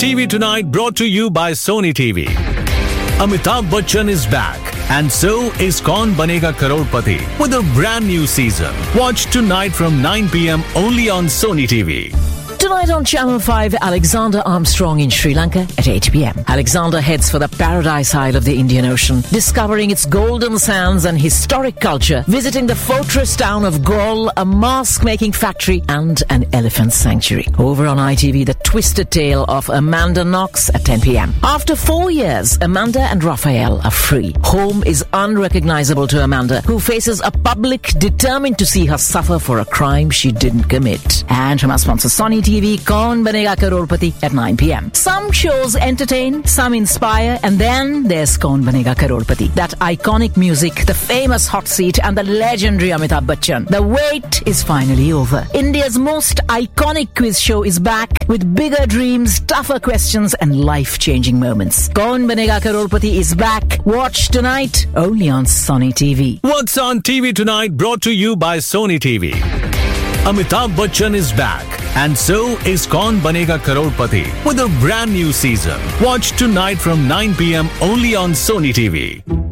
TV Tonight brought to you by Sony TV. Amitabh Bachchan is back and so is Kaun Banega Crorepati with a brand new season. Watch tonight from 9 p.m. only on Sony TV. Tonight on Channel 5, Alexander Armstrong in Sri Lanka at 8 p.m. Alexander heads for the Paradise Isle of the Indian Ocean, discovering its golden sands and historic culture, visiting the fortress town of Galle, a mask-making factory and an elephant sanctuary. Over on ITV, the twisted tale of Amanda Knox at 10 p.m. After 4 years, Amanda and Raphael are free. Home is unrecognizable to Amanda, who faces a public determined to see her suffer for a crime she didn't commit. And from our sponsor Sony TV, Kaun Banega Crorepati at 9 p.m. Some shows entertain, some inspire, and then there's Kaun Banega Crorepati. That iconic music, the famous hot seat, and the legendary Amitabh Bachchan. The wait is finally over. India's most iconic quiz show is back with bigger dreams, tougher questions, and life-changing moments. Kaun Banega Crorepati is back. Watch tonight only on Sony TV. What's on TV Tonight brought to you by Sony TV. Amitabh Bachchan is back and so is Kaun Banega Crorepati with a brand new season. Watch tonight from 9 p.m. only on Sony TV.